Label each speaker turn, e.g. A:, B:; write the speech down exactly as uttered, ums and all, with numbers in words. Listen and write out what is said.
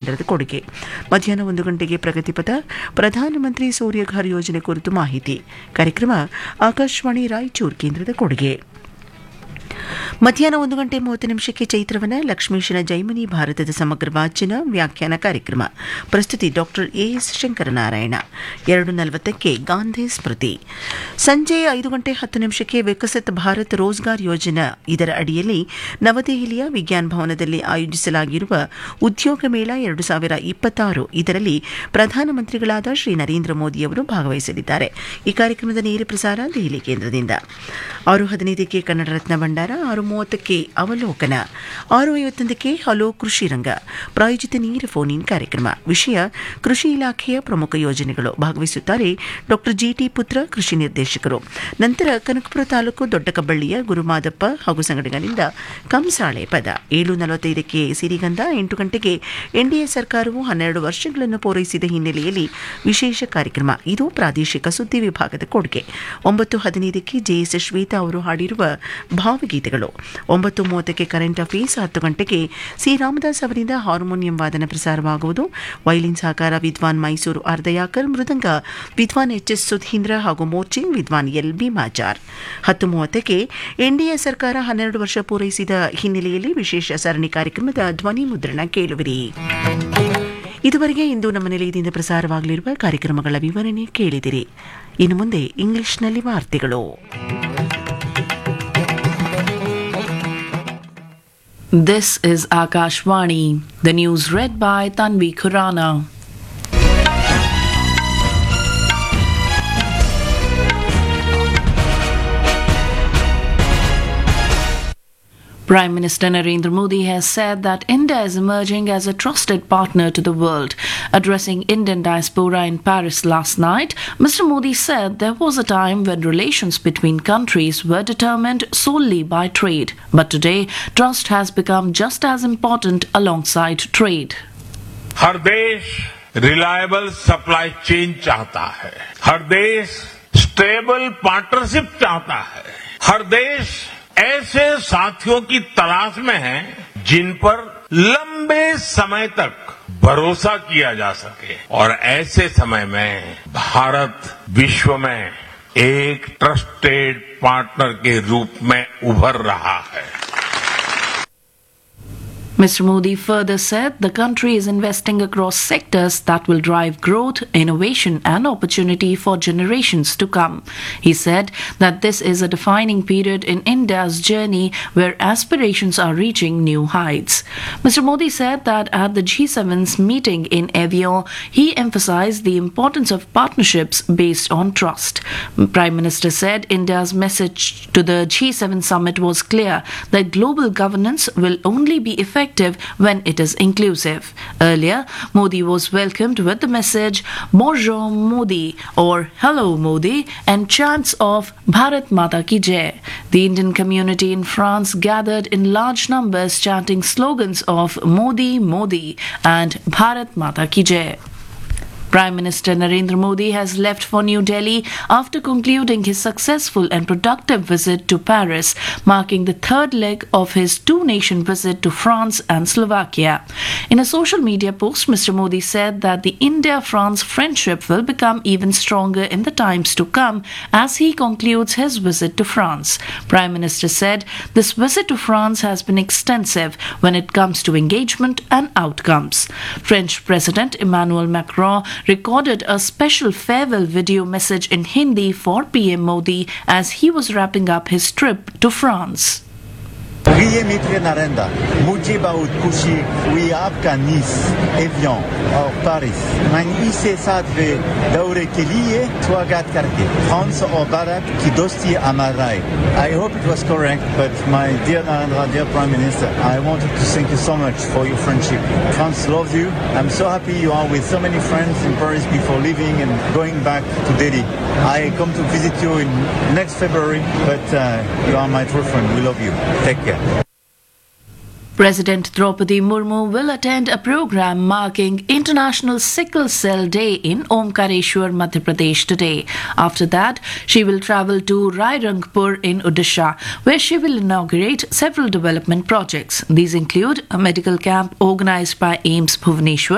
A: ಕೇಂದ್ರದ ಕೊಡುಗೆ. ಮಧ್ಯಾಹ್ನ ಒಂದು ಗಂಟೆಗೆ ಪ್ರಗತಿಪಥ ಪ್ರಧಾನಮಂತ್ರಿ ಸೂರ್ಯಘರ್ ಯೋಜನೆ ಕುರಿತು ಮಾಹಿತಿ. ಕಾರ್ಯಕ್ರಮ ಆಕಾಶವಾಣಿ ರಾಯಚೂರು ಕೇಂದ್ರದ ಕೊಡುಗೆ. ಮಧ್ಯಾಹ್ನ ಒಂದು ಗಂಟೆ ಮೂವತ್ತು ನಿಮಿಷಕ್ಕೆ ಚೈತ್ರವನ ಲಕ್ಷ್ಮೀಶನ ಜೈಮಿನಿ ಭಾರತದ ಸಮಗ್ರ ವಾಚನ ವ್ಯಾಖ್ಯಾನ ಕಾರ್ಯಕ್ರಮ. ಪ್ರಸ್ತುತಿ ಡಾಕ್ಟರ್ ಎಎಸ್ ಶಂಕರನಾರಾಯಣ. ಎರಡು ನಲವತ್ತಕ್ಕೆ ಗಾಂಧಿ ಸ್ಮೃತಿ. ಸಂಜೆ ಐದು ಗಂಟೆ ಹತ್ತು ನಿಮಿಷಕ್ಕೆ ವಿಕಸಿತ್ ಭಾರತ್ ರೋಜ್ಗಾರ್ ಯೋಜನಾ, ಇದರ ಅಡಿಯಲ್ಲಿ ನವದೆಹಲಿಯ ವಿಜ್ಞಾನ ಭವನದಲ್ಲಿ ಆಯೋಜಿಸಲಾಗಿರುವ ಉದ್ಯೋಗ ಮೇಳ ಎರಡು ಸಾವಿರ ಇಪ್ಪತ್ತಾರು, ಇದರಲ್ಲಿ ಪ್ರಧಾನಮಂತ್ರಿಗಳಾದ ಶ್ರೀ ನರೇಂದ್ರ ಮೋದಿಯವರು ಭಾಗವಹಿಸಲಿದ್ದಾರೆ. ಈ ಕಾರ್ಯಕ್ರಮದ ನೇರ ಪ್ರಸಾರ ದೆಹಲಿ ಕೇಂದ್ರದಿಂದ. ಆರು ಹದಿನೈದಕ್ಕೆ ಕನ್ನಡ ರತ್ನ ಭಂಡಾರ, ಆರು ಮೂವತ್ತಕ್ಕೆ ಅವಲೋಕನ, ಆರು ಐವತ್ತೊಂದಕ್ಕೆ ಹಲೋ ಕೃಷಿ ರಂಗ ಪ್ರಾಯೋಜಿತ ನೇರ ಫೋನ್ ಇನ್ ಕಾರ್ಯಕ್ರಮ. ವಿಷಯ ಕೃಷಿ ಇಲಾಖೆಯ ಪ್ರಮುಖ ಯೋಜನೆಗಳು. ಭಾಗವಹಿಸುತ್ತಾರೆ ಡಾಕ್ಟರ್ ಜಿಟಿ ಪುತ್ರ, ಕೃಷಿ ನಿರ್ದೇಶಕರು. ನಂತರ ಕನಕಪುರ ತಾಲೂಕು ದೊಡ್ಡಕಬ್ಬಳ್ಳಿಯ ಗುರುಮಾದಪ್ಪ ಹಾಗೂ ಸಂಘಟನೆಗಳಿಂದ ಕಂಸಾಳೆ ಪದ. ಏಳು ನಲವತ್ತೈದಕ್ಕೆ ಸಿರಿಗಂಧ, ಎಂಟು ಗಂಟೆಗೆ ಎನ್ಡಿಎ ಸರ್ಕಾರವು ಹನ್ನೆರಡು ವರ್ಷಗಳನ್ನು ಪೂರೈಸಿದ ಹಿನ್ನೆಲೆಯಲ್ಲಿ ವಿಶೇಷ ಕಾರ್ಯಕ್ರಮ. ಇದು ಪ್ರಾದೇಶಿಕ ಸುದ್ದಿ ವಿಭಾಗದ ಕೊಡುಗೆ. ಒಂಬತ್ತು ಹದಿನೈದಕ್ಕೆ ಜೆಎಸ್ ಶ್ವೇತಾ ಅವರು ಹಾಡಿರುವ ಭಾವಗೀತೆಗಳು. ಒಂಬತ್ತು ಮೂವತ್ತಕ್ಕೆ ಕರೆಂಟ್ ಅಫೇರ್ಸ್. ಹತ್ತು ಗಂಟೆಗೆ ಸಿ ರಾಮದಾಸ್ ಅವರಿಂದ ಹಾರ್ಮೋನಿಯಂ ವಾದನ ಪ್ರಸಾರವಾಗುವುದು. ವೈಲಿನ್ ಸಹಕಾರ ವಿದ್ವಾನ್ ಮೈಸೂರು ಅರ್ಧಯಾಕರ್, ಮೃದಂಗ ವಿದ್ವಾನ್ ಎಚ್ ಎಸ್ ಸುಧೀಂದ್ರ ಹಾಗೂ ಮೋರ್ಚಿಂಗ್ ವಿದ್ವಾನ್ ಎಲ್ ಬಿ ಮಾಚಾರ್. ಹತ್ತು ಮೂವತ್ತಕ್ಕೆ ಎನ್ಡಿಎ ಸರ್ಕಾರ ಹನ್ನೆರಡು ವರ್ಷ ಪೂರೈಸಿದ ಹಿನ್ನೆಲೆಯಲ್ಲಿ ವಿಶೇಷ ಸರಣಿ ಕಾರ್ಯಕ್ರಮದ ಧ್ವನಿ ಮುದ್ರಣ ಕೇಳುವಿರಿ. ಇದುವರೆಗೆ ಇಂದು ನಮ್ಮ ನಿಲಯದಿಂದ ಪ್ರಸಾರವಾಗಲಿರುವ ಕಾರ್ಯಕ್ರಮಗಳ ವಿವರಣೆ ಕೇಳಿದಿರಿ. ಇನ್ನು ಮುಂದೆ ಇಂಗ್ಲಿಷ್ನಲ್ಲಿ ವಾರ್ತೆಗಳು.
B: This is Akashvani. The news read by Tanvi Khurana. Prime Minister Narendra Modi has said that India is emerging as a trusted partner to the world. Addressing Indian diaspora in Paris last night, Mister Modi said there was a time when relations between countries were determined solely by trade. But today, trust has become just as important alongside trade.
C: हर देश reliable supply chain चाहता है. हर देश stable partnership चाहता है. हर देश ऐसे साथियों की तलाश में है जिन पर लंबे समय तक भरोसा किया जा सके. और ऐसे समय में भारत विश्व में एक ट्रस्टेड पार्टनर के रूप में उभर रहा है.
B: Mister Modi further said the country is investing across sectors that will drive growth, innovation and opportunity for generations to come. He said that this is a defining period in India's journey where aspirations are reaching new heights. Mister Modi said that at the G seven's meeting in Evian, he emphasized the importance of partnerships based on trust. Prime Minister said India's message to the G seven summit was clear that global governance will only be effective when it is inclusive. Earlier, Modi was welcomed with the message Bonjour Modi or Hello Modi and chants of Bharat Mata Ki Jai. The Indian community in France gathered in large numbers chanting slogans of Modi Modi and Bharat Mata Ki Jai. Prime Minister Narendra Modi has left for New Delhi after concluding his successful and productive visit to Paris, marking the third leg of his two-nation visit to France and Slovakia. In a social media post, Mister Modi said that the India-France friendship will become even stronger in the times to come as he concludes his visit to France. Prime Minister said this visit to France has been extensive when it comes to engagement and outcomes. French President Emmanuel Macron recorded a special farewell video message in Hindi for P M Modi as he was wrapping up his trip to France.
D: प्रिय मित्र नरेंद्र, मुझे बहुत खुशी हुई आपका नीस, avian और Paris मैं इसे साथ में दौरे के लिए स्वागत करके फ्रांस और भारत की दोस्ती हमारा है. I hope it was correct, but my dear Narendra, dear Prime Minister, I wanted to thank you so much for your friendship. France loves you. I'm so happy you are with so many friends in Paris before leaving and going back to Delhi. I come to visit you in next February, but uh, you are my true friend. We love you. Take care.
B: President Draupadi Murmu will attend a program marking International Sickle Cell Day in Omkareshwar, Madhya Pradesh today. After that, she will travel to Rairangpur in Odisha, where she will inaugurate several development projects. These include a medical camp organized by AIIMS Bhubaneswar,